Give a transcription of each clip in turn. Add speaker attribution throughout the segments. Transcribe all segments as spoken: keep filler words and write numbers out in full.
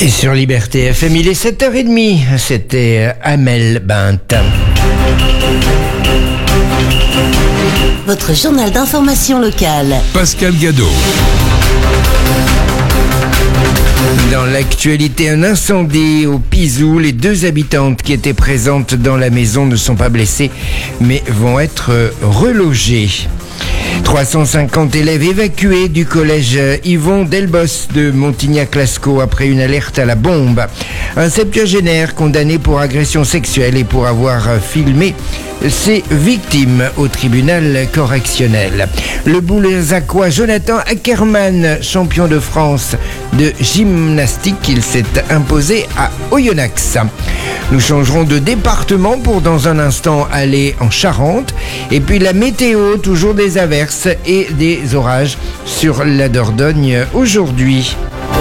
Speaker 1: Et sur Liberté F M, il est sept heures trente, c'était Amel Bint.
Speaker 2: Votre journal d'information locale.
Speaker 3: Pascal Gadot.
Speaker 1: Dans l'actualité, un incendie au Pizou. Les deux habitantes qui étaient présentes dans la maison ne sont pas blessées, mais vont être relogées. trois cent cinquante élèves évacués du collège Yvon Delbos de Montignac-Lascaux après une alerte à la bombe. Un septuagénaire condamné pour agression sexuelle et pour avoir filmé ses victimes au tribunal correctionnel. Le Boulzacois Jonathan Ackermann, champion de France de gymnastique, il s'est imposé à Oyonnax. Nous changerons de département pour dans un instant aller en Charente. Et puis la météo, toujours des averses et des orages sur la Dordogne aujourd'hui.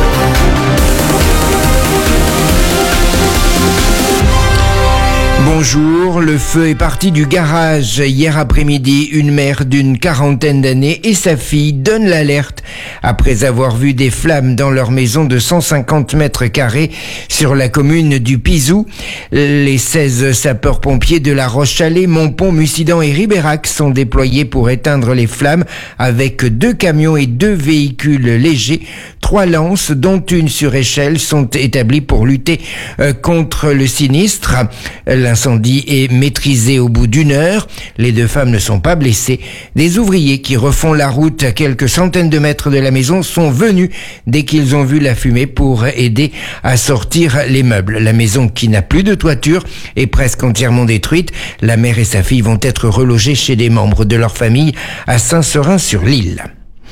Speaker 1: Bonjour, le feu est parti du garage. Hier après-midi, une mère d'une quarantaine d'années et sa fille donnent l'alerte après avoir vu des flammes dans leur maison de cent cinquante mètres carrés sur la commune du Pizou. Les seize sapeurs-pompiers de La Roche-Chalais, Montpont, Mussidan et Ribérac sont déployés pour éteindre les flammes avec deux camions et deux véhicules légers. Trois lances, dont une sur échelle, sont établies pour lutter contre le sinistre. L'incendie est maîtrisé au bout d'une heure. Les deux femmes ne sont pas blessées. Des ouvriers qui refont la route à quelques centaines de mètres de la maison sont venus dès qu'ils ont vu la fumée pour aider à sortir les meubles. La maison, qui n'a plus de toiture, est presque entièrement détruite. La mère et sa fille vont être relogées chez des membres de leur famille à Saint-Seurin-sur-l'Île.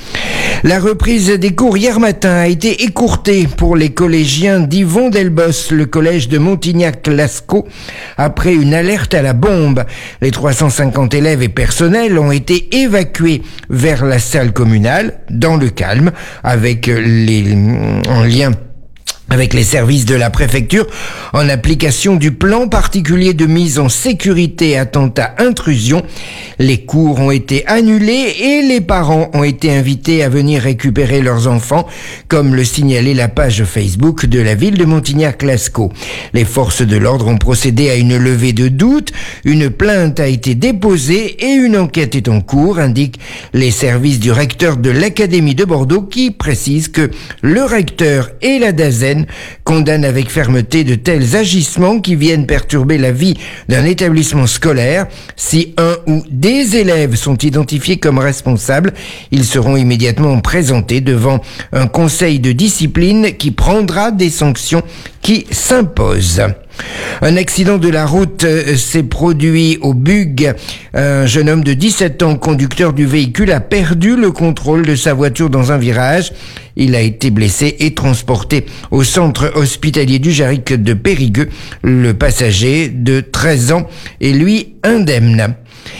Speaker 1: La reprise des cours hier matin a été écourtée pour les collégiens d'Yvon Delbos, le collège de Montignac-Lascaux, après une alerte à la bombe. Les trois cent cinquante élèves et personnels ont été évacués vers la salle communale, dans le calme, avec les, en lien avec les services de la préfecture, en application du plan particulier de mise en sécurité attentat-intrusion. Les cours ont été annulés et les parents ont été invités à venir récupérer leurs enfants, comme le signalait la page Facebook de la ville de Montignac-Lascaux. Les forces de l'ordre ont procédé à une levée de doute, une plainte a été déposée et une enquête est en cours, indiquent les services du recteur de l'Académie de Bordeaux, qui précise que le recteur et la DAZEN condamne avec fermeté de tels agissements qui viennent perturber la vie d'un établissement scolaire. Si un ou des élèves sont identifiés comme responsables, ils seront immédiatement présentés devant un conseil de discipline qui prendra des sanctions qui s'imposent. Un accident de la route s'est produit au Bug. Un jeune homme de dix-sept ans, conducteur du véhicule, a perdu le contrôle de sa voiture dans un virage. Il a été blessé et transporté au centre hospitalier du Jarric de Périgueux. Le passager de treize ans est lui indemne.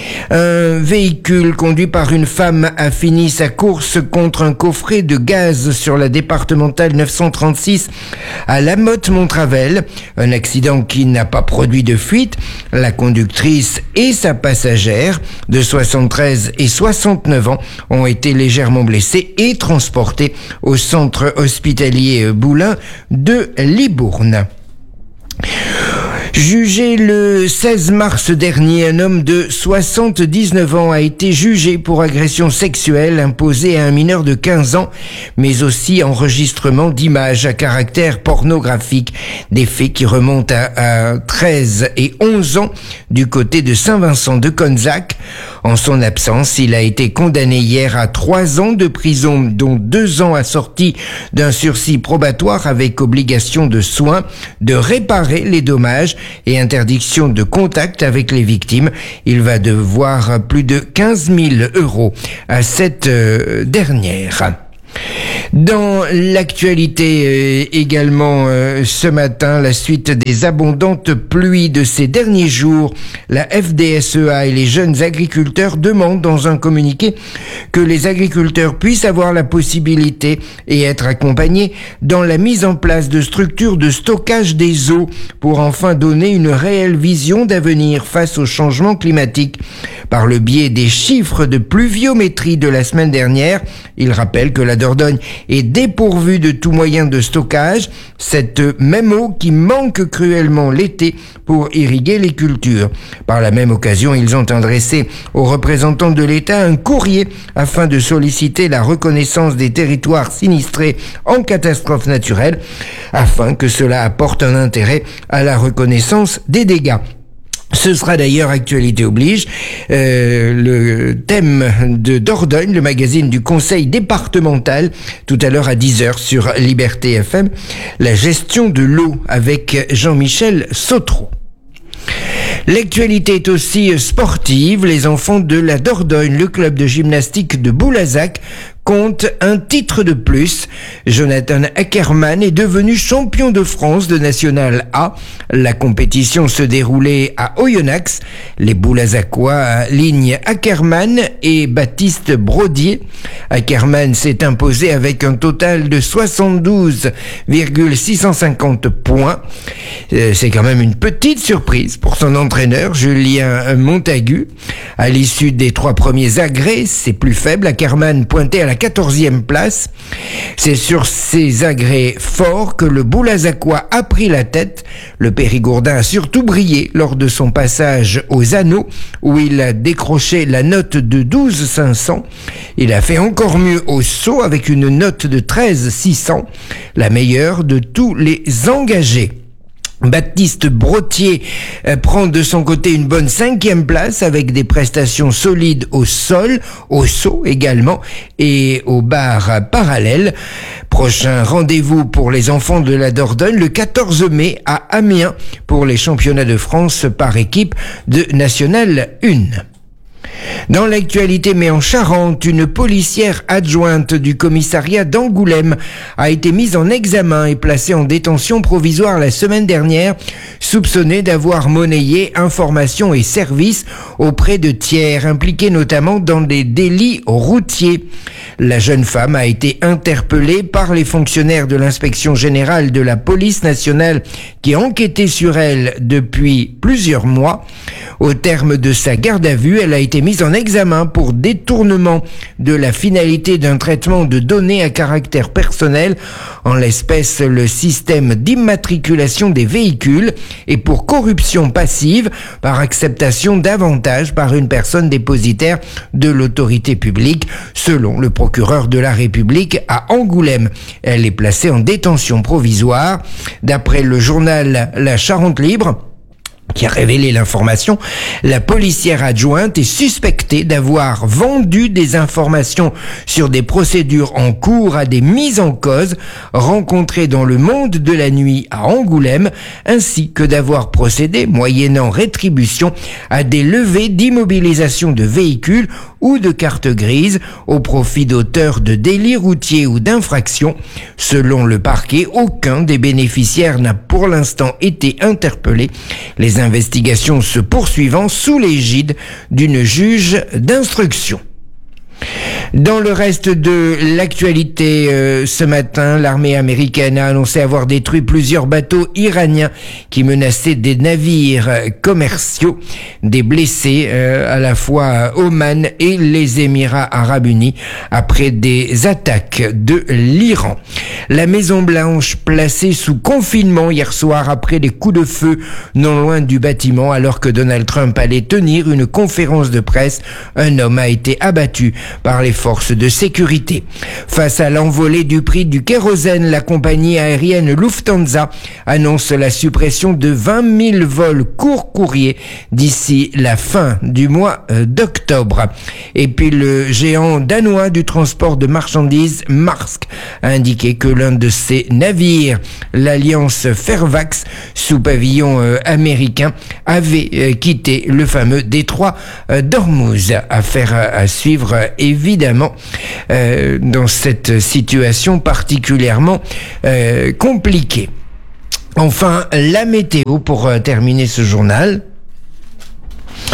Speaker 1: Un véhicule conduit par une femme a fini sa course contre un coffret de gaz sur la départementale neuf cent trente-six à La Motte-Montravel. Un accident qui n'a pas produit de fuite. La conductrice et sa passagère de soixante-treize et soixante-neuf ans ont été légèrement blessés et transportés au centre hospitalier Boulin de Libourne. Jugé le seize mars dernier, un homme de soixante-dix-neuf ans a été jugé pour agression sexuelle imposée à un mineur de quinze ans, mais aussi enregistrement d'images à caractère pornographique. Des faits qui remontent à, à treize et onze ans du côté de Saint-Vincent de Conzac. En son absence, il a été condamné hier à trois ans de prison, dont deux ans assortis d'un sursis probatoire avec obligation de soins, de réparer les dommages et interdiction de contact avec les victimes. Il va devoir plus de quinze mille euros à cette euh, dernière. Dans l'actualité euh, également euh, ce matin, la suite des abondantes pluies de ces derniers jours, la F D S E A et les jeunes agriculteurs demandent dans un communiqué que les agriculteurs puissent avoir la possibilité et être accompagnés dans la mise en place de structures de stockage des eaux pour enfin donner une réelle vision d'avenir face au changement climatique. Par le biais des chiffres de pluviométrie de la semaine dernière, il rappelle que la Dordogne est dépourvue de tout moyen de stockage, cette même eau qui manque cruellement l'été pour irriguer les cultures. Par la même occasion, ils ont adressé aux représentants de l'État un courrier afin de solliciter la reconnaissance des territoires sinistrés en catastrophe naturelle, afin que cela apporte un intérêt à la reconnaissance des dégâts. Ce sera d'ailleurs actualité oblige, euh, le thème de Dordogne, le magazine du conseil départemental, tout à l'heure à dix heures sur Liberté F M, la gestion de l'eau avec Jean-Michel Sautreau. L'actualité est aussi sportive. Les enfants de la Dordogne, le club de gymnastique de Boulazac, compte un titre de plus. Jonathan Ackermann est devenu champion de France de National A. La compétition se déroulait à Oyonnax. Les Boulazacois alignent Ackermann et Baptiste Brodier. Ackermann s'est imposé avec un total de soixante-douze virgule six cent cinquante points. C'est quand même une petite surprise pour son entraîneur, Julien Montagu. À l'issue des trois premiers agrès, c'est plus faible. Ackermann pointait à la quatorzième place. C'est sur ces agrès forts que le Boulazacois a pris la tête. Le Périgourdin a surtout brillé lors de son passage aux anneaux, où il a décroché la note de douze cinq cents. Il a fait encore mieux au saut avec une note de treize six cents, la meilleure de tous les engagés. Baptiste Brodier euh, prend de son côté une bonne cinquième place avec des prestations solides au sol, au saut également et aux barres parallèles. Prochain rendez-vous pour les enfants de la Dordogne le quatorze mai à Amiens pour les championnats de France par équipe de National un. Dans l'actualité, mais en Charente, une policière adjointe du commissariat d'Angoulême a été mise en examen et placée en détention provisoire la semaine dernière, soupçonnée d'avoir monnayé informations et services auprès de tiers, impliqués notamment dans des délits routiers. La jeune femme a été interpellée par les fonctionnaires de l'inspection générale de la police nationale qui enquêtaient sur elle depuis plusieurs mois. Au terme de sa garde à vue, elle a été mise en examen pour détournement de la finalité d'un traitement de données à caractère personnel, en l'espèce le système d'immatriculation des véhicules, et pour corruption passive par acceptation d'avantages par une personne dépositaire de l'autorité publique, selon le procureur de la République à Angoulême. Elle est placée en détention provisoire. D'après le journal La Charente Libre, qui a révélé l'information, la policière adjointe est suspectée d'avoir vendu des informations sur des procédures en cours à des mises en cause rencontrées dans le monde de la nuit à Angoulême, ainsi que d'avoir procédé, moyennant rétribution, à des levées d'immobilisation de véhicules ou de cartes grises au profit d'auteurs de délits routiers ou d'infractions. Selon le parquet, aucun des bénéficiaires n'a pour l'instant été interpellé. Les investigations se poursuivant sous l'égide d'une juge d'instruction. Dans le reste de l'actualité, euh, ce matin, l'armée américaine a annoncé avoir détruit plusieurs bateaux iraniens qui menaçaient des navires commerciaux. Des blessés euh, à la fois Oman et les Émirats arabes unis après des attaques de l'Iran. La Maison-Blanche placée sous confinement hier soir après des coups de feu non loin du bâtiment alors que Donald Trump allait tenir une conférence de presse. Un homme a été abattu par les forces de sécurité. Face à l'envolée du prix du kérosène, la compagnie aérienne Lufthansa annonce la suppression de vingt mille vols court courrier d'ici la fin du mois d'octobre. Et puis le géant danois du transport de marchandises Maersk a indiqué que l'un de ses navires, l'Alliance Fairfax, sous pavillon euh, américain, avait euh, quitté le fameux détroit euh, d'Ormuz. Affaire à, à suivre euh, évidemment euh, dans cette situation particulièrement euh, compliquée. Enfin, la météo pour euh, terminer ce journal.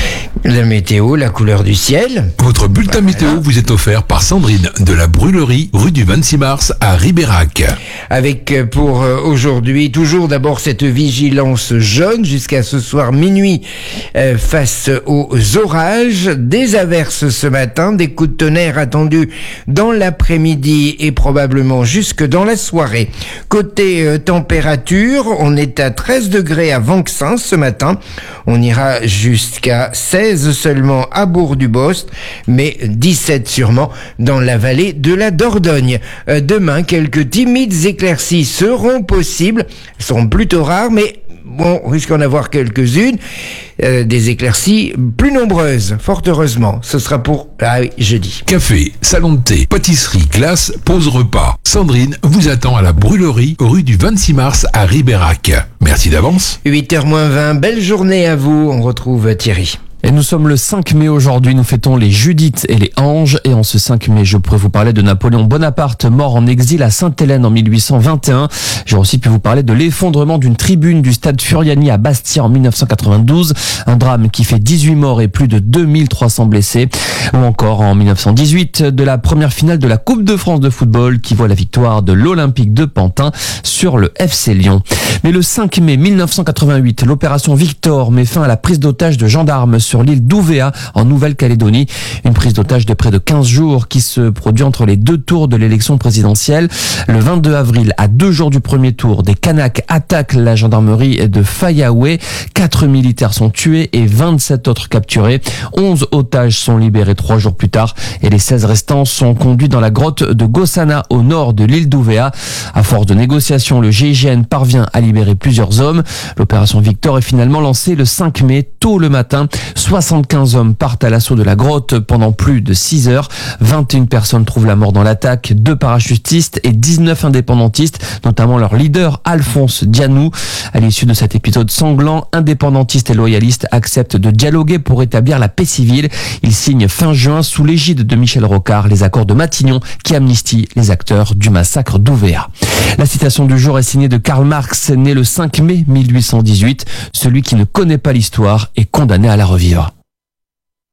Speaker 1: La météo, la couleur du ciel.
Speaker 3: Votre bulletin voilà. météo vous est offert par Sandrine de la Brûlerie, rue du vingt-six mars à Ribérac.
Speaker 1: Avec pour aujourd'hui, toujours d'abord cette vigilance jaune jusqu'à ce soir minuit euh, face aux orages. Des averses ce matin, des coups de tonnerre attendus dans l'après-midi et probablement jusque dans la soirée. Côté euh, température, on est à treize degrés à Vanxin ce matin. On ira jusqu'à seize seulement à Bourg-du-Bosc, mais dix-sept sûrement dans la vallée de la Dordogne. Euh, demain, quelques timides éclaircies seront possibles. Elles sont plutôt rares, mais bon, on risque d'en avoir quelques-unes. Euh, des éclaircies plus nombreuses, fort heureusement. Ce sera pour ah oui, jeudi.
Speaker 3: Café, salon de thé, pâtisserie, glace, pause repas. Sandrine vous attend à la Brûlerie, rue du vingt-six mars à Ribérac. Merci d'avance.
Speaker 1: huit heures moins vingt, belle journée à vous. On retrouve Thierry.
Speaker 4: Et nous sommes le cinq mai aujourd'hui, nous fêtons les Judith et les Anges. Et en ce cinq mai, je pourrais vous parler de Napoléon Bonaparte, mort en exil à Sainte-Hélène en mille huit cent vingt et un. J'ai aussi pu vous parler de l'effondrement d'une tribune du stade Furiani à Bastia en mille neuf cent quatre-vingt-douze. Un drame qui fait dix-huit morts et plus de deux mille trois cents blessés. Ou encore en mille neuf cent dix-huit, de la première finale de la Coupe de France de football qui voit la victoire de l'Olympique de Pantin sur le F C Lyon. Mais le cinq mai mille neuf cent quatre-vingt-huit, l'opération Victor met fin à la prise d'otage de gendarmes sur l'île d'Ouvéa en Nouvelle-Calédonie. Une prise d'otage de près de quinze jours qui se produit entre les deux tours de l'élection présidentielle. Le vingt-deux avril, à deux jours du premier tour, des Kanaks attaquent la gendarmerie de Fayaoué. Quatre militaires sont tués et vingt-sept autres capturés. onze otages sont libérés trois jours plus tard et les seize restants sont conduits dans la grotte de Gossana au nord de l'île d'Ouvéa. À force de négociations, le G I G N parvient à libérer plusieurs hommes. L'opération Victor est finalement lancée le cinq mai, tôt le matin. soixante-quinze hommes partent à l'assaut de la grotte pendant plus de six heures. vingt et une personnes trouvent la mort dans l'attaque, deux parachutistes et dix-neuf indépendantistes, notamment leur leader Alphonse Dianou. À l'issue de cet épisode sanglant, indépendantistes et loyalistes acceptent de dialoguer pour établir la paix civile. Ils signent fin juin sous l'égide de Michel Rocard les accords de Matignon qui amnistient les acteurs du massacre d'Ouvéa. La citation du jour est signée de Karl Marx, né le cinq mai mille huit cent dix-huit. Celui qui ne connaît pas l'histoire est condamné à la revivre.